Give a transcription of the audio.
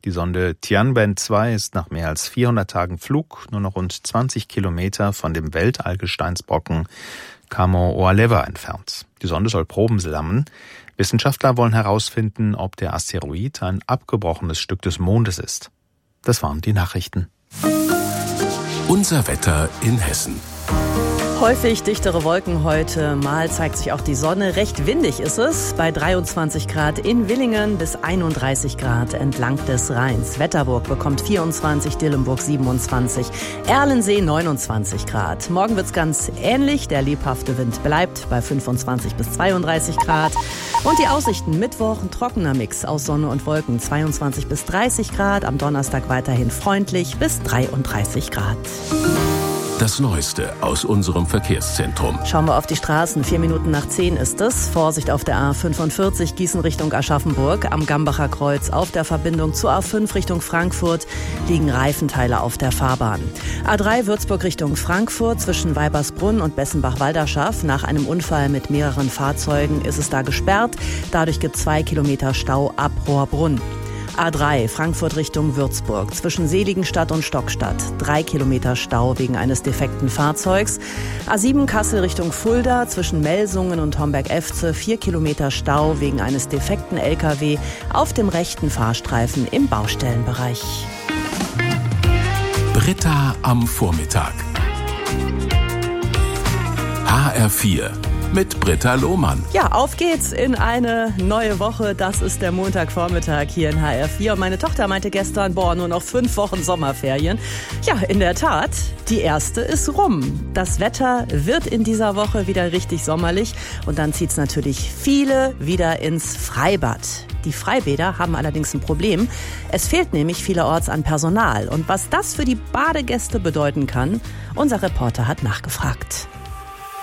Die Sonde Tianwen-2 ist nach mehr als 400 Tagen Flug nur noch rund 20 Kilometer von dem Weltallgesteinsbrocken Kamo-Oalewa entfernt. Die Sonde soll Proben sammeln. Wissenschaftler wollen herausfinden, ob der Asteroid ein abgebrochenes Stück des Mondes ist. Das waren die Nachrichten. Unser Wetter in Hessen. Häufig dichtere Wolken heute, mal zeigt sich auch die Sonne. Recht windig ist es, bei 23 Grad in Villingen bis 31 Grad entlang des Rheins. Wetterburg bekommt 24, Dillenburg 27, Erlensee 29 Grad. Morgen wird's ganz ähnlich, der lebhafte Wind bleibt bei 25 bis 32 Grad. Und die Aussichten: Mittwoch ein trockener Mix aus Sonne und Wolken, 22 bis 30 Grad. Am Donnerstag weiterhin freundlich bis 33 Grad. Das Neueste aus unserem Verkehrszentrum. Schauen wir auf die Straßen. 4 Minuten nach 10 ist es. Vorsicht auf der A45 Gießen Richtung Aschaffenburg. Am Gambacher Kreuz auf der Verbindung zur A5 Richtung Frankfurt liegen Reifenteile auf der Fahrbahn. A3 Würzburg Richtung Frankfurt zwischen Weibersbrunn und Bessenbach-Walderschaft. Nach einem Unfall mit mehreren Fahrzeugen ist es da gesperrt. Dadurch gibt es 2 Kilometer Stau ab Rohrbrunn. A3 Frankfurt Richtung Würzburg zwischen Seligenstadt und Stockstadt. 3 Kilometer Stau wegen eines defekten Fahrzeugs. A7 Kassel Richtung Fulda zwischen Melsungen und Homberg-Efze. 4 Kilometer Stau wegen eines defekten LKW auf dem rechten Fahrstreifen im Baustellenbereich. Britta am Vormittag. HR4 mit Britta Lohmann. Ja, auf geht's in eine neue Woche. Das ist der Montagvormittag hier in HR4. Und meine Tochter meinte gestern, nur noch 5 Wochen Sommerferien. Ja, in der Tat, die erste ist rum. Das Wetter wird in dieser Woche wieder richtig sommerlich. Und dann zieht's natürlich viele wieder ins Freibad. Die Freibäder haben allerdings ein Problem. Es fehlt nämlich vielerorts an Personal. Und was das für die Badegäste bedeuten kann, unser Reporter hat nachgefragt.